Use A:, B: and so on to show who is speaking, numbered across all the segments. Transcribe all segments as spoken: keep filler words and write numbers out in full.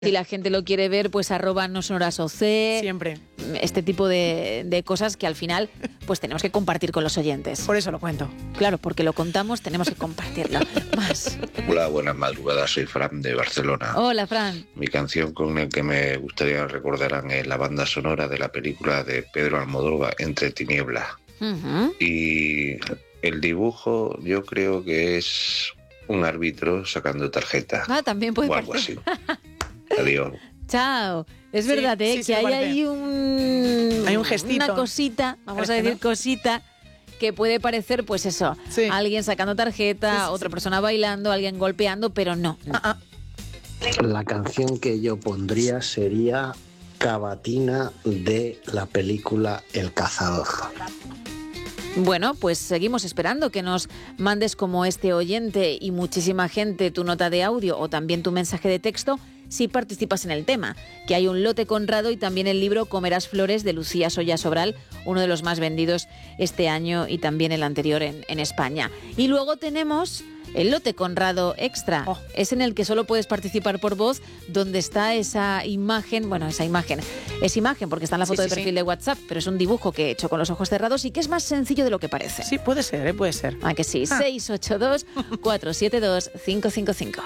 A: Si la gente lo quiere ver, pues arroba no sonoras O C.
B: Siempre.
A: Este tipo de, de cosas que al final pues tenemos que compartir con los oyentes.
B: Por eso lo cuento.
A: Claro, porque lo contamos, tenemos que compartirlo. Más.
C: Hola, buenas madrugadas, soy Fran de Barcelona.
A: Hola, Fran.
C: Mi canción con la que me gustaría recordarán es la banda sonora de la película de Pedro Almodóvar, Entre tinieblas.
A: Uh-huh.
C: Y el dibujo yo creo que es un árbitro sacando tarjeta.
A: Ah, también puede
C: o algo
A: parecer.
C: así. Adiós.
A: Chao. Es
B: Sí,
A: verdad, ¿eh?
B: sí,
A: que
B: sí,
A: hay
B: parece.
A: ahí un...
B: Hay un gestito.
A: Una cosita, vamos
B: Parece,
A: a decir
B: ¿no?
A: cosita, que puede parecer, pues eso,
B: Sí.
A: alguien sacando tarjeta,
B: Sí, sí,
A: otra
B: sí.
A: persona bailando, alguien golpeando, pero no. no.
B: Ah, ah.
D: La canción que yo pondría sería Cavatina de la película El Cazador.
A: Bueno, pues seguimos esperando que nos mandes como este oyente y muchísima gente tu nota de audio o también tu mensaje de texto si participas en el tema, que hay un lote Conrado y también el libro Comerás Flores de Lucía Soya Sobral, uno de los más vendidos este año y también el anterior en, en España. Y luego tenemos el lote Conrado Extra,
B: Oh.
A: es en el que solo puedes participar por voz, donde está esa imagen, bueno, esa imagen, es imagen porque está en la foto
B: Sí,
A: de
B: sí,
A: perfil
B: sí.
A: de WhatsApp, pero es un dibujo que he hecho con los ojos cerrados y que es más sencillo de lo que parece.
B: Sí, puede ser, ¿eh? Puede ser.
A: ¿A que sí?
B: Ah.
A: seis ocho dos, cuatro siete dos, cinco cinco cinco.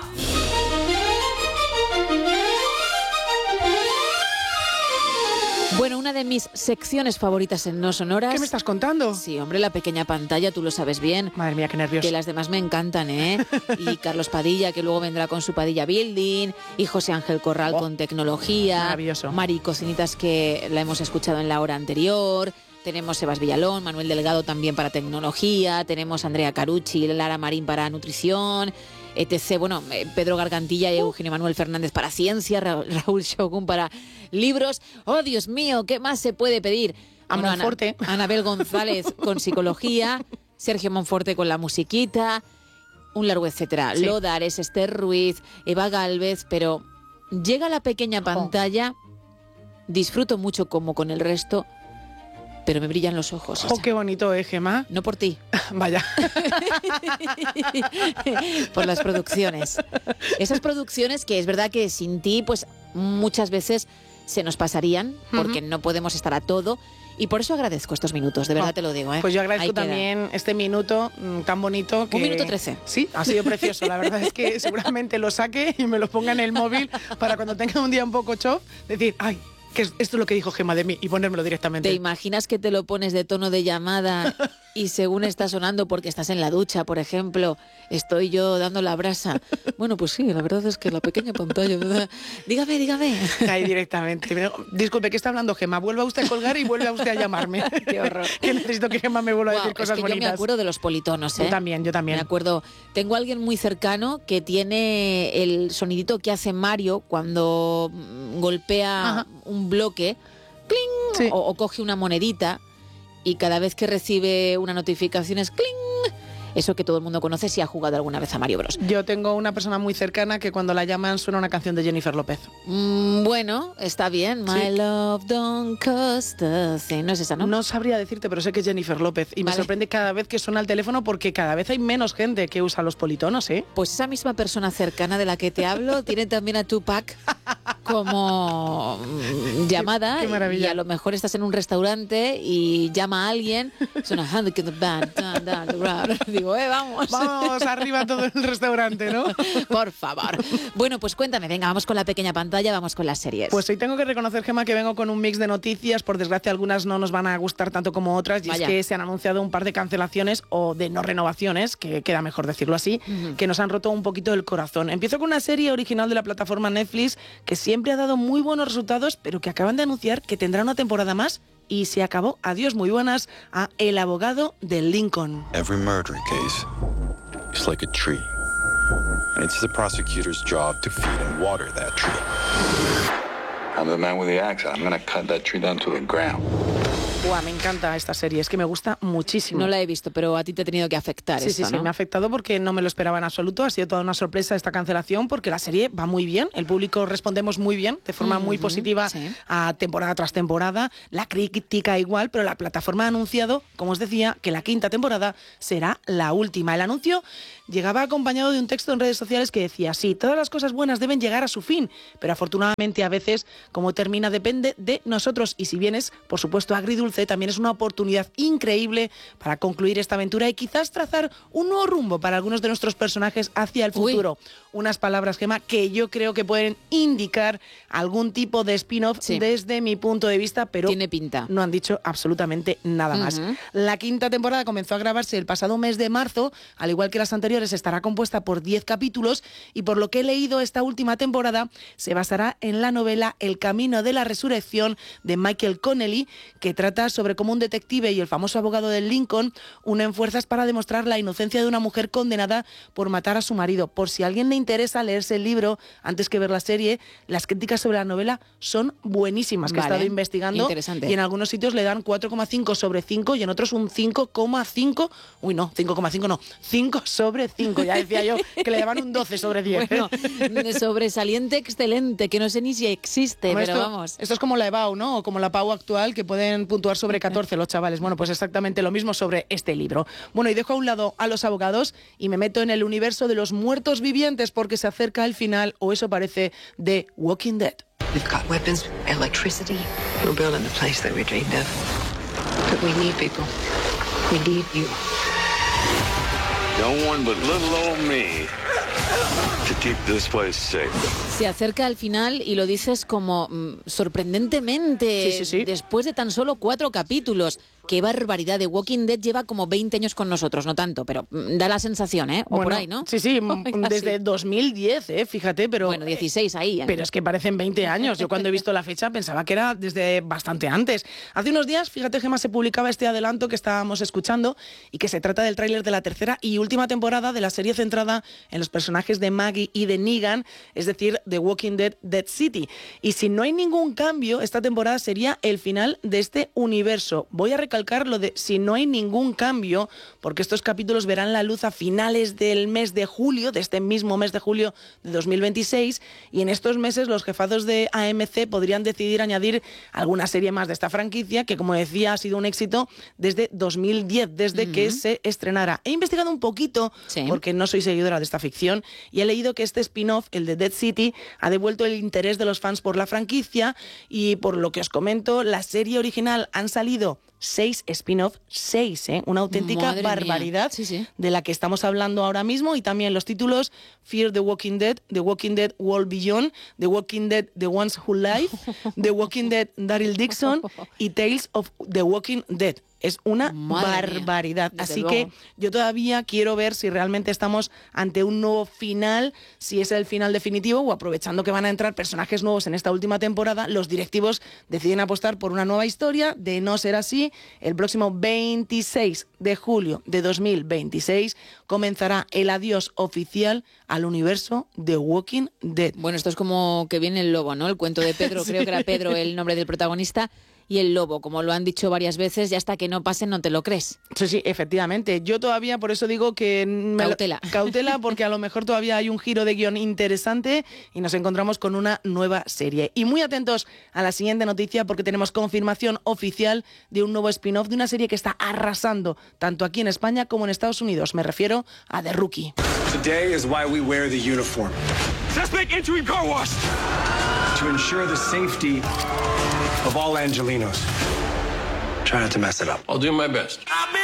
A: Bueno, una de mis secciones favoritas en No Sonoras...
B: ¿Qué me estás contando?
A: Sí, hombre, la pequeña pantalla, tú lo sabes bien.
B: Madre mía, qué nervioso.
A: Que las demás me encantan, ¿eh? Y Carlos Padilla, que luego vendrá con su Padilla Building, y José Ángel Corral
B: Oh,
A: con tecnología.
B: maravilloso.
A: Mari Cocinitas, que la hemos escuchado en la hora anterior. Tenemos Sebas Villalón, Manuel Delgado también para tecnología. Tenemos Andrea Carucci, Lara Marín para nutrición, etcétera. Bueno, eh, Pedro Gargantilla y Eugenio Manuel Fernández para ciencia, Ra- Raúl Shogun para libros. ¡Oh, Dios mío! ¿Qué más se puede pedir?
B: A
A: Bueno, Ana-
B: Monforte.
A: Anabel González con psicología, Sergio Monforte con la musiquita, un largo etcétera.
B: Sí.
A: Lodares, Esther Ruiz, Eva Galvez, pero llega a la pequeña pantalla, disfruto mucho como con el resto, pero me brillan los ojos.
B: Oh,
A: Sacha.
B: qué bonito, ¿eh, Gemma?
A: No por ti,
B: Vaya.
A: por las producciones. Esas producciones que es verdad que sin ti, pues muchas veces se nos pasarían, porque
B: Ujú.
A: no podemos estar a todo. Y por eso agradezco estos minutos, de verdad
B: Oh,
A: te lo digo. ¿eh?
B: Pues yo
A: Ahí
B: agradezco
A: queda.
B: también este minuto mm, tan bonito. Que...
A: Un minuto trece.
B: Sí, ha sido precioso. La verdad es que seguramente lo saque y me lo ponga en el móvil para cuando tenga un día un poco chof, decir, ay, que es- esto es lo que dijo Gemma de mí y ponérmelo directamente.
A: ¿Te imaginas que te lo pones de tono de llamada y según está sonando porque estás en la ducha, por ejemplo, estoy yo dando la brasa? Bueno, pues sí, la verdad es que la pequeña pantalla... ¿verdad? Dígame, dígame.
B: Ahí directamente. Disculpe, ¿qué está hablando Gemma? Vuelva usted a colgar y vuelva usted a llamarme.
A: Qué horror.
B: Que necesito que Gemma me vuelva a
A: Guau,
B: decir
A: es
B: cosas
A: que yo
B: bonitas.
A: me acuerdo de los politonos, ¿eh?
B: Yo también, yo también.
A: Me acuerdo. Tengo a alguien muy cercano que tiene el sonidito que hace Mario cuando mm, golpea
B: Ajá.
A: un bloque, ¡cling!
B: Sí.
A: O, o coge una monedita y cada vez que recibe una notificación es ¡cling! Eso que todo el mundo conoce si ha jugado alguna vez a Mario Bros.
B: Yo tengo una persona muy cercana que cuando la llaman suena una canción de Jennifer López.
A: Mm, bueno, está bien. My
B: Sí.
A: love don't cost a thing. No es esa, ¿no?
B: No sabría decirte, pero sé que es Jennifer López. Y me
A: Vale.
B: sorprende cada vez que suena el teléfono porque cada vez hay menos gente que usa los politonos, ¿eh?
A: Pues esa misma persona cercana de la que te hablo tiene también a Tupac como mm, llamada.
B: Qué maravilla.
A: Y a lo mejor estás en un restaurante y llama a alguien, suena Hand in the band, da, da, da, da. Digo, eh, vamos.
B: Vamos arriba todo el restaurante, ¿no?
A: Por favor. Bueno, pues cuéntame, venga, vamos con la pequeña pantalla, vamos con las series.
B: Pues hoy tengo que reconocer, Gemma, que vengo con un mix de noticias. Por desgracia, algunas no nos van a gustar tanto como otras. Y
A: Vaya.
B: es que se han anunciado un par de cancelaciones o de no renovaciones, que queda mejor decirlo así,
A: Ujú.
B: que nos han roto un poquito el corazón. Empiezo con una serie original de la plataforma Netflix que siempre ha dado muy buenos resultados, pero que acaban de anunciar que tendrá una temporada más y se acabó. Adiós, muy buenas, a El abogado de Lincoln.
E: Every murder case is like a tree, and it's the prosecutor's job to feed and water that tree.
F: I'm the man with the axe. I'm gonna cut that tree down to the ground.
B: Buah, me encanta esta serie, es que me gusta muchísimo.
A: No la he visto, pero a ti te ha tenido que afectar
B: Sí,
A: esto,
B: sí, sí,
A: ¿no?
B: me ha afectado porque no me lo esperaba en absoluto. Ha sido toda una sorpresa esta cancelación porque la serie va muy bien. El público respondemos muy bien, de forma muy
A: Ujú,
B: positiva
A: sí.
B: a temporada tras temporada. La crítica igual, pero la plataforma ha anunciado, como os decía, que la quinta temporada será la última. El anuncio llegaba acompañado de un texto en redes sociales que decía: sí, todas las cosas buenas deben llegar a su fin, pero afortunadamente a veces como termina depende de nosotros, y si bien es, por supuesto, agridulce, también es una oportunidad increíble para concluir esta aventura y quizás trazar un nuevo rumbo para algunos de nuestros personajes hacia el futuro. Uy. Unas palabras, Gemma, que yo creo que pueden indicar algún tipo de spin-off sí. desde mi punto de vista, pero
A: tiene pinta.
B: No han dicho absolutamente nada uh-huh. más. La quinta temporada comenzó a grabarse el pasado mes de marzo, al igual que las anteriores, estará compuesta por diez capítulos y por lo que he leído, esta última temporada se basará en la novela El camino de la resurrección de Michael Connelly, que trata sobre cómo un detective y el famoso abogado de Lincoln unen fuerzas para demostrar la inocencia de una mujer condenada por matar a su marido. Por si a alguien le interesa leerse el libro antes que ver la serie, las críticas sobre la novela son buenísimas, que vale. he estado investigando, y en algunos sitios le dan cuatro coma cinco sobre cinco y en otros un cinco coma cinco, uy no, cinco coma cinco no, cinco sobre cinco, ya decía yo que le daban un doce sobre diez.
A: Bueno, sobresaliente, excelente, que no sé ni si existe,
B: Hombre,
A: pero
B: esto,
A: vamos.
B: Esto es como la EBAU, ¿no? O como la PAU actual, que pueden puntuar sobre catorce los chavales. Bueno, pues exactamente lo mismo sobre este libro. Bueno, y dejo a un lado a los abogados y me meto en el universo de los muertos vivientes, porque se acerca el final, o eso parece, de Walking Dead.
G: We've got weapons, electricity. We're building the place that we dreamed of. But we need people. We need you.
F: No one but little old me to keep this place safe.
A: Se acerca al final y lo dices como mm, sorprendentemente,
B: sí, sí, sí.
A: después de tan solo cuatro capítulos. Qué barbaridad, de Walking Dead lleva como veinte años con nosotros, no tanto, pero da la sensación, ¿eh? O
B: bueno,
A: por ahí, ¿no?
B: Sí, sí, desde dos mil diez, ¿eh? Fíjate, pero...
A: Bueno, dieciséis ahí. ¿eh?
B: Pero es que parecen veinte años. Yo cuando he visto la fecha pensaba que era desde bastante antes. Hace unos días, fíjate, Gemma, se publicaba este adelanto que estábamos escuchando y que se trata del tráiler de la tercera y última temporada de la serie centrada en los personajes de Maggie y de Negan, es decir, The Walking Dead, Dead City. Y si no hay ningún cambio, esta temporada sería el final de este universo. Voy a recalcar lo de si no hay ningún cambio, porque estos capítulos verán la luz a finales del mes de julio, de este mismo mes de julio de dos mil veintiséis, y en estos meses los jefazos de A M C podrían decidir añadir alguna serie más de esta franquicia, que como decía ha sido un éxito desde dos mil diez, desde uh-huh. que se estrenara. He investigado un poquito, sí. porque no soy seguidora de esta ficción, y he leído que este spin-off, el de Dead City, ha devuelto el interés de los fans por la franquicia, y por lo que os comento, la serie original han salido seis spin-off, seis, ¿eh? Una auténtica Madre barbaridad
A: sí, sí.
B: de la que estamos hablando ahora mismo, y también los títulos Fear the Walking Dead, The Walking Dead World Beyond, The Walking Dead The Ones Who Live, The Walking Dead Daryl Dixon y Tales of the Walking Dead. Es una Madre barbaridad. Mía, Así luego. que yo todavía quiero ver si realmente estamos ante un nuevo final, si es el final definitivo, o aprovechando que van a entrar personajes nuevos en esta última temporada, los directivos deciden apostar por una nueva historia. De no ser así, el próximo veintiséis de julio de dos mil veintiséis comenzará el adiós oficial al universo de Walking Dead.
A: Bueno, esto es como que viene el lobo, ¿no? El cuento de Pedro, sí. creo que era Pedro el nombre del protagonista. Y el lobo, como lo han dicho varias veces, ya hasta que no pase no te lo crees.
B: Sí, sí, efectivamente. Yo todavía, por eso digo que... Me
A: cautela.
B: Lo, cautela, porque a lo mejor todavía hay un giro de guión interesante y nos encontramos con una nueva serie. Y muy atentos a la siguiente noticia, porque tenemos confirmación oficial de un nuevo spin-off de una serie que está arrasando tanto aquí en España como en Estados Unidos. Me refiero a The Rookie.
H: Today is why we wear the uniform. Suspect entering car wash. To ensure the safety of all Angelinos. Try not to mess it up. I'll do my best.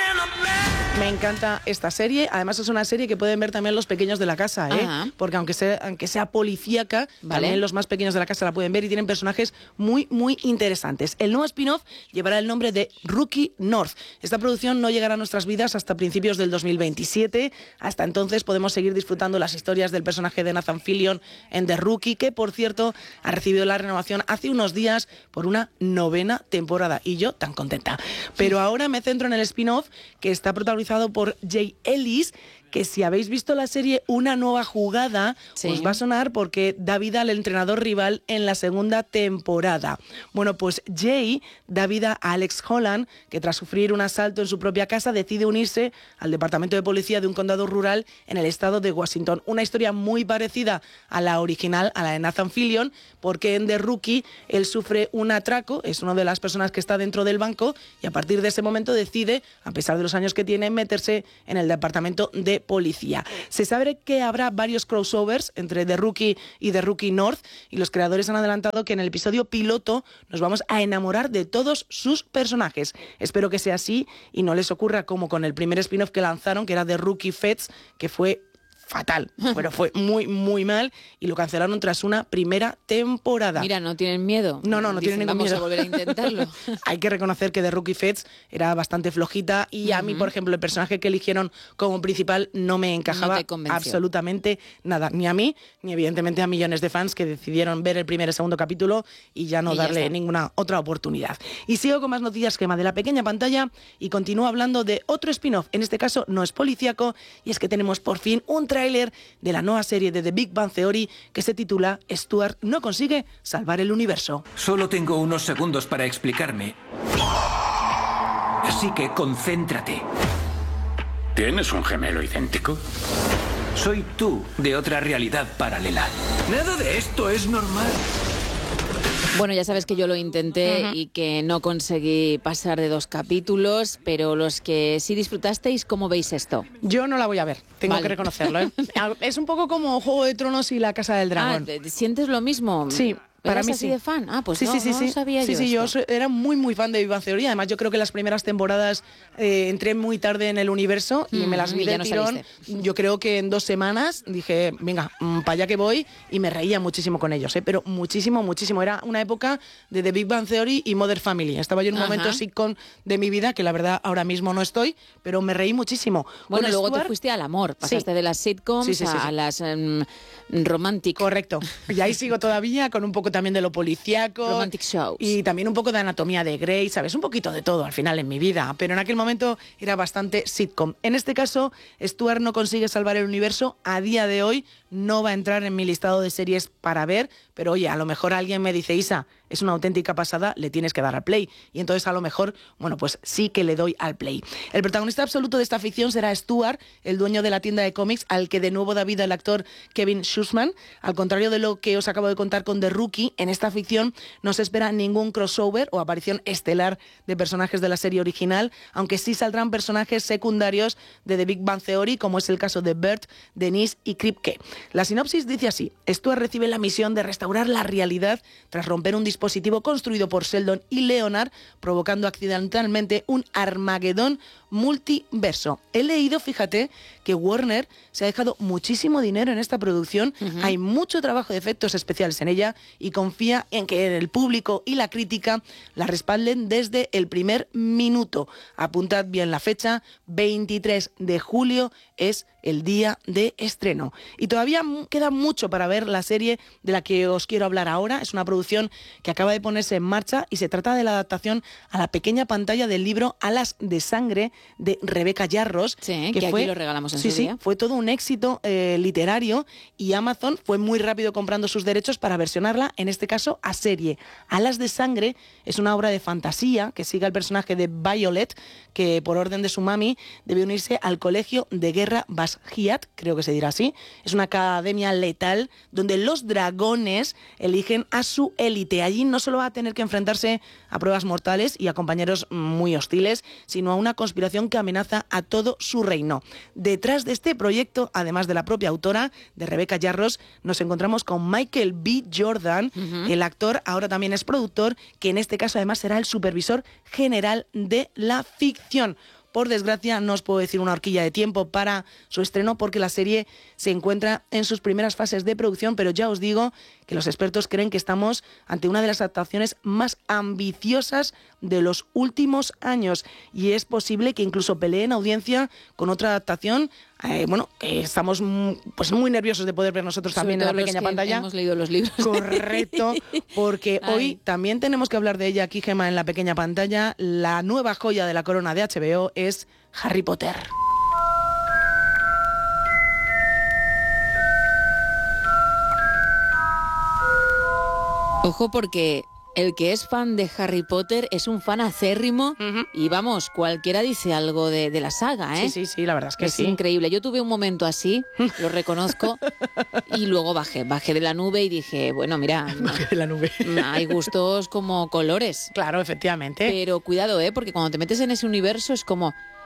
B: Me encanta esta serie. Además es una serie que pueden ver también los pequeños de la casa, ¿eh?
A: Ajá.
B: Porque aunque sea, aunque sea policíaca,
A: vale.
B: también los más pequeños de la casa la pueden ver y tienen personajes muy, muy interesantes. El nuevo spin-off llevará el nombre de Rookie North. Esta producción no llegará a nuestras vidas hasta principios del dos mil veintisiete. Hasta entonces podemos seguir disfrutando las historias del personaje de Nathan Fillion en The Rookie, que por cierto ha recibido la renovación hace unos días por una novena temporada. Y yo tan contenta. Pero ahora me centro en el spin-off que está protagonizado por Jay Ellis, que si habéis visto la serie Una Nueva Jugada, sí. os va a sonar porque da vida al entrenador rival en la segunda temporada. Bueno, pues Jay da vida a Alex Holland, que tras sufrir un asalto en su propia casa decide unirse al departamento de policía de un condado rural en el estado de Washington. Una historia muy parecida a la original, a la de Nathan Fillion, porque en The Rookie él sufre un atraco, es una de las personas que está dentro del banco, y a partir de ese momento decide, a pesar de los años que tiene, meterse en el departamento de policía. Se sabe que habrá varios crossovers entre The Rookie y The Rookie North, y los creadores han adelantado que en el episodio piloto nos vamos a enamorar de todos sus personajes. Espero que sea así y no les ocurra como con el primer spin-off que lanzaron, que era The Rookie Feds, que fue fatal, pero fue muy, muy mal y lo cancelaron tras una primera temporada.
A: Mira, ¿no tienen miedo?
B: No, no, no
A: Dicen,
B: tienen ningún
A: vamos
B: miedo.
A: a volver a intentarlo.
B: Hay que reconocer que The Rookie Feds era bastante flojita y uh-huh. a mí, por ejemplo, el personaje que eligieron como principal no me encajaba
A: no
B: absolutamente nada. Ni a mí, ni evidentemente a millones de fans que decidieron ver el primer y segundo capítulo y ya no y darle ya ninguna otra oportunidad. Y sigo con más noticias que más de la pequeña pantalla y continúo hablando de otro spin-off. En este caso no es policíaco y es que tenemos por fin un tráiler de la nueva serie de The Big Bang Theory que se titula Stuart no consigue salvar el universo.
I: Solo tengo unos segundos para explicarme. Así que concéntrate.
J: ¿Tienes un gemelo idéntico?
I: Soy tú de otra realidad paralela. Nada de esto es normal.
A: Bueno, ya sabes que yo lo intenté uh-huh. y que no conseguí pasar de dos capítulos, pero los que sí disfrutasteis, ¿cómo veis esto?
B: Yo no la voy a ver, tengo vale. que reconocerlo, ¿eh? Es un poco como Juego de Tronos y La Casa del Dragón.
A: Ah, ¿sientes lo mismo?
B: Sí. Para mí
A: así
B: sí.
A: de fan? Ah, pues
B: sí,
A: no,
B: sí, sí,
A: no
B: sí.
A: lo sabía
B: sí,
A: yo
B: Sí, sí,
A: esto.
B: yo era muy, muy fan de Big Bang Theory. Además, yo creo que las primeras temporadas eh, entré muy tarde en el universo y mm, me las vi de
A: no
B: tirón.
A: saliste.
B: Yo creo que en dos semanas dije, venga, mmm, para allá que voy, y me reía muchísimo con ellos, ¿eh? Pero muchísimo, muchísimo. Era una época de The Big Bang Theory y Modern Family. Estaba yo en un Ajá. momento sitcom de mi vida, que la verdad ahora mismo no estoy, pero me reí muchísimo.
A: Bueno,
B: con
A: luego
B: Stuart,
A: te fuiste al amor, pasaste
B: sí.
A: de las sitcoms
B: sí, sí, sí, sí.
A: a las um, romantic.
B: Correcto. Y ahí sigo todavía con un poco también de lo policíaco.
A: Romantic shows.
B: Y también un poco de anatomía de Grey, ¿sabes? Un poquito de todo al final en mi vida. Pero en aquel momento era bastante sitcom. En este caso, Stuart no consigue salvar el universo. A día de hoy no va a entrar en mi listado de series para ver. Pero oye, a lo mejor alguien me dice, Isa, es una auténtica pasada, le tienes que dar al play. Y entonces a lo mejor, bueno, pues sí que le doy al play. El protagonista absoluto de esta ficción será Stuart, el dueño de la tienda de cómics, al que de nuevo da vida el actor Kevin Schussman. Al contrario de lo que os acabo de contar con The Rookie, en esta ficción no se espera ningún crossover o aparición estelar de personajes de la serie original, aunque sí saldrán personajes secundarios de The Big Bang Theory, como es el caso de Bert, Denise y Kripke. La sinopsis dice así: Stuart recibe la misión de restaurar la realidad tras romper un dispositivo construido por Sheldon y Leonard, provocando accidentalmente un Armagedón multiverso. He leído, fíjate, que Warner se ha dejado muchísimo dinero en esta producción. Uh-huh. Hay mucho trabajo de efectos especiales en ella y confía en que el público y la crítica la respalden desde el primer minuto. Apuntad bien la fecha, veintitrés de julio es el día de estreno. Y todavía queda mucho para ver la serie de la que os quiero hablar ahora. Es una producción que acaba de ponerse en marcha y se trata de la adaptación a la pequeña pantalla del libro Alas de Sangre de Rebecca Yarros.
A: Sí, que,
B: que
A: aquí
B: fue,
A: lo regalamos en
B: sí,
A: su
B: sí,
A: día.
B: fue todo un éxito eh, literario y Amazon fue muy rápido comprando sus derechos para versionarla, en este caso a serie. Alas de Sangre es una obra de fantasía que sigue al personaje de Violet, que por orden de su mami debe unirse al colegio de guerra Basgiat, creo que se dirá así. Es una academia letal donde los dragones eligen a su élite. Allí no solo va a tener que enfrentarse a pruebas mortales y a compañeros muy hostiles, sino a una conspiración que amenaza a todo su reino. Detrás de este proyecto, además de la propia autora, de Rebecca Yarros, nos encontramos con Michael B. Jordan. Uh-huh. El actor ahora también es productor, que en este caso además será el supervisor general de la ficción. Por desgracia, no os puedo decir una horquilla de tiempo para su estreno porque la serie se encuentra en sus primeras fases de producción, pero ya os digo que los expertos creen que estamos ante una de las adaptaciones más ambiciosas de los últimos años y es posible que incluso pelee en audiencia con otra adaptación. Eh, bueno, que estamos pues muy nerviosos de poder ver nosotros
A: Sobre
B: también en la pequeña pantalla.
A: Hemos leído los libros.
B: Correcto, porque
A: Ay.
B: hoy también tenemos que hablar de ella aquí, Gemma, en la pequeña pantalla. La nueva joya de la corona de H B O es Harry Potter.
A: Ojo, porque el que es fan de Harry Potter es un fan acérrimo. Uh-huh. Y vamos, cualquiera dice algo de, de la saga, ¿eh?
B: Sí, sí, sí, la verdad es que
A: es
B: sí.
A: Es increíble. Yo tuve un momento así, lo reconozco, y luego bajé, bajé de la nube y dije, bueno, mira,
B: bajé de la nube.
A: Hay gustos como colores.
B: Claro, efectivamente.
A: Pero cuidado, ¿eh? Porque cuando te metes en ese universo es como...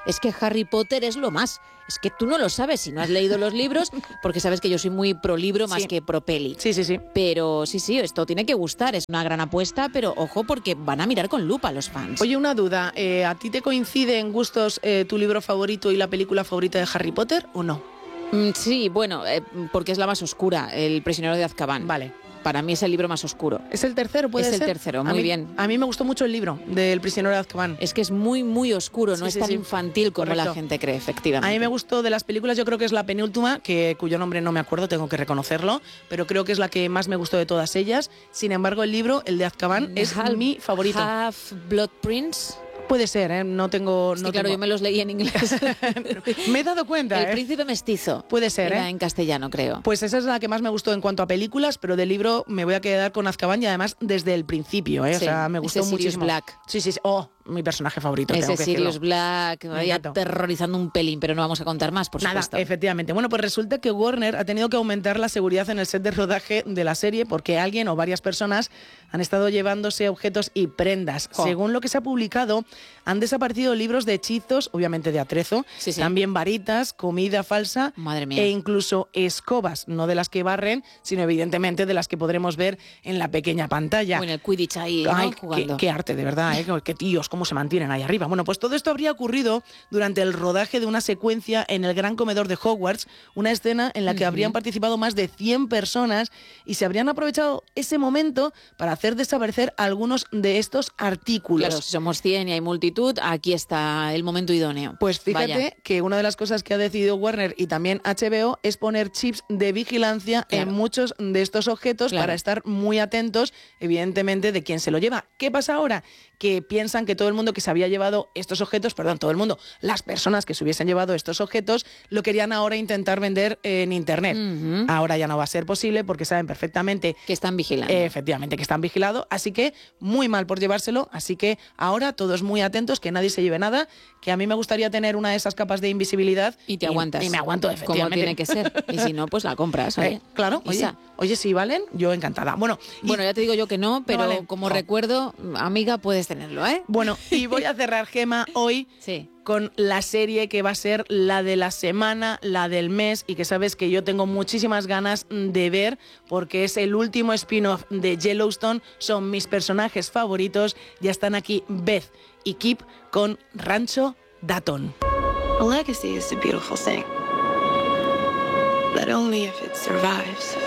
A: Es que Harry Potter es lo más. Es que tú no lo sabes si no has leído los libros, porque sabes que yo soy muy pro libro más
B: sí.
A: que pro peli.
B: Sí, sí, sí.
A: Pero sí, sí, esto tiene que gustar. Es una gran apuesta, pero ojo porque van a mirar con lupa a los fans.
B: Oye, una duda. Eh, ¿A ti te coincide en gustos eh, tu libro favorito y la película favorita de Harry Potter o no?
A: Mm, sí, bueno, eh, porque es la más oscura, El prisionero de Azkaban.
B: Vale.
A: Para mí es el libro más oscuro.
B: ¿Es el tercero, puede
A: ser? Es
B: ser?
A: el tercero, muy
B: a mí,
A: bien.
B: A mí me gustó mucho el libro del prisionero de Azkaban.
A: Es que es muy, muy oscuro, no
B: sí,
A: es
B: sí,
A: tan
B: sí.
A: infantil como
B: Correcto.
A: la gente cree, efectivamente.
B: A mí me gustó de las películas, yo creo que es la penúltima, que, cuyo nombre no me acuerdo, tengo que reconocerlo, pero creo que es la que más me gustó de todas ellas. Sin embargo, el libro, el de Azkaban, es
A: Half,
B: mi favorito.
A: Half-Blood Prince.
B: Puede ser, ¿eh? No tengo...
A: Es que
B: no
A: claro,
B: tengo...
A: yo me los leí en inglés.
B: Me he dado cuenta,
A: El
B: ¿eh?
A: príncipe mestizo.
B: Puede ser,
A: Era
B: ¿eh?
A: en castellano, creo.
B: Pues esa es la que más me gustó en cuanto a películas, pero del libro me voy a quedar con Azkaban y además desde el principio, ¿eh? O
A: Sí,
B: sea, me gustó
A: ese Sirius
B: muchísimo.
A: Black.
B: Sí, sí, sí. Oh, mi personaje favorito,
A: Ese
B: tengo que
A: Sirius
B: decirlo.
A: Black, vaya
B: encantó.
A: aterrorizando un pelín, pero no vamos a contar más, por
B: Nada,
A: supuesto.
B: efectivamente. Bueno, pues resulta que Warner ha tenido que aumentar la seguridad en el set de rodaje de la serie porque alguien o varias personas han estado llevándose objetos y prendas.
A: Jo.
B: Según lo que se ha publicado, han desaparecido libros de hechizos, obviamente de atrezo,
A: Sí, sí.
B: también varitas, comida falsa
A: Madre mía.
B: e incluso escobas, no de las que barren, sino evidentemente de las que podremos ver en la pequeña pantalla.
A: Bueno, el Quidditch ahí, ¿no?
B: Ay, qué,
A: Jugando.
B: qué arte, de verdad, ¿eh? Qué tíos, cómo se mantienen ahí arriba. Bueno, pues todo esto habría ocurrido durante el rodaje de una secuencia en el gran comedor de Hogwarts, una escena en la que
A: Ujú.
B: habrían participado más de cien personas y se habrían aprovechado ese momento para hacer desaparecer algunos de estos artículos.
A: Claro, si somos cien y hay multitud, aquí está el momento idóneo.
B: Pues fíjate
A: Vaya.
B: que una de las cosas que ha decidido Warner y también H B O es poner chips de vigilancia
A: Claro.
B: en muchos de estos objetos
A: Claro.
B: para estar muy atentos, evidentemente, de quién se lo lleva. ¿Qué pasa ahora? Que piensan que todo el mundo que se había llevado estos objetos, perdón, todo el mundo, las personas que se hubiesen llevado estos objetos, lo querían ahora intentar vender en Internet.
A: Ujú.
B: Ahora ya no va a ser posible porque saben perfectamente
A: Que están vigilando.
B: eh, efectivamente, que están vigilados, así que muy mal por llevárselo, así que ahora todos muy atentos, que nadie se lleve nada, que a mí me gustaría tener una de esas capas de invisibilidad.
A: Y te aguantas.
B: Y me aguanto,
A: Como
B: efectivamente.
A: tiene que ser. Y si no, pues la compras. oye.
B: Eh, claro, oye,
A: Isa.
B: oye, si valen, yo encantada. Bueno, y-
A: Bueno, ya te digo yo que no, pero
B: vale.
A: como
B: Jo.
A: recuerdo, amiga, puedes tenerlo, ¿eh?
B: bueno, y voy a cerrar, Gema, hoy
A: Sí.
B: con la serie que va a ser la de la semana, la del mes, y que sabes que yo tengo muchísimas ganas de ver porque es el último spin-off de Yellowstone, son mis personajes favoritos, ya están aquí Beth y Kip con Rancho Dayton.
G: A legacy is a beautiful thing, but only if it survives.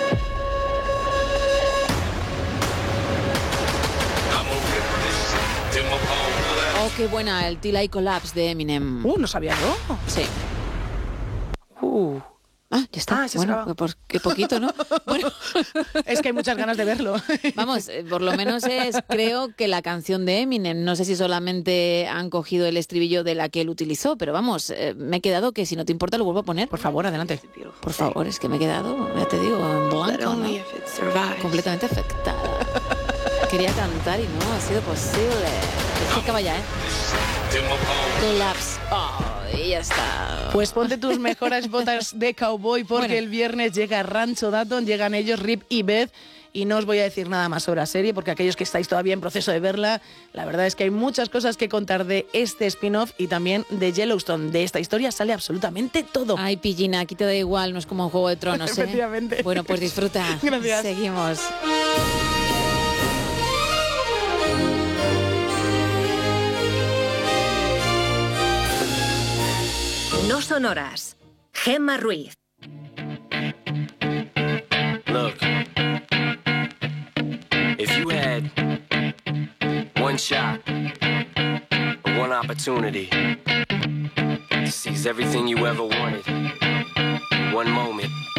A: Oh, qué buena, el Till I Collapse de Eminem.
B: Uh, no sabía yo.
A: Sí.
B: Uh.
A: Ah, ya está.
B: Ah, ya se
A: bueno,
B: acaba.
A: pues qué poquito, ¿no? Bueno,
B: Es que hay muchas ganas de verlo.
A: vamos, eh, por lo menos es, creo que la canción de Eminem. No sé si solamente han cogido el estribillo de la que él utilizó, pero vamos, eh, me he quedado que si no te importa lo vuelvo a poner.
B: Por favor, adelante.
A: Por favor, es que me he quedado, ya te digo, en
G: But
A: blanco,
G: only
A: ¿no?
G: if it survives.
A: Completamente afectada. Quería cantar y no ha sido posible. Es que acaba ya, ¿eh? Collapse. Oh, y ya está.
B: Pues ponte tus mejores botas de cowboy porque
A: Bueno.
B: el viernes llega Rancho Dayton, llegan ellos Rip y Beth. Y no os voy a decir nada más sobre la serie porque aquellos que estáis todavía en proceso de verla, la verdad es que hay muchas cosas que contar de este spin-off y también de Yellowstone. De esta historia sale absolutamente todo.
A: Ay, Pillina, aquí te da igual, no es como un Juego de Tronos, ¿eh?
B: Efectivamente.
A: Bueno, pues disfruta.
B: Gracias.
A: Seguimos.
K: No sonoras. Gemma Ruiz.
L: Look, if you had one shot, one opportunity to seize everything you ever wanted, one moment,